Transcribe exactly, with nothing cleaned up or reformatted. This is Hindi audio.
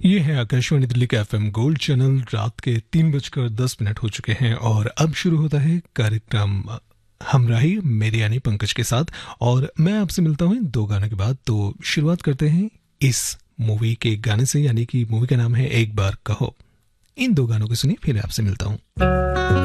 ये है आकाशवाणी दिल्ली का एफएम गोल्ड चैनल। रात के तीन बजकर दस मिनट हो चुके हैं और अब शुरू होता है कार्यक्रम हमराही मेरे यानी पंकज के साथ। और मैं आपसे मिलता हूँ दो गानों के बाद। तो शुरुआत करते हैं इस मूवी के गाने से, यानी कि मूवी का नाम है एक बार कहो। इन दो गानों को सुनिए, फिर आपसे मिलता हूँ।